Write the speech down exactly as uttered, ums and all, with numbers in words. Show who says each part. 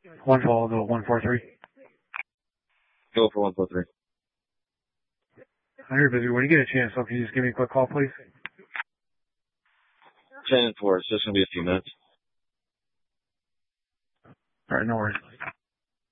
Speaker 1: One fall, go one four three.
Speaker 2: Go for one four three.
Speaker 1: I hear busy. When you get a chance, so can you just give me a quick call, please?
Speaker 2: ten and four. It's just going to be a few minutes.
Speaker 1: All right, no worries.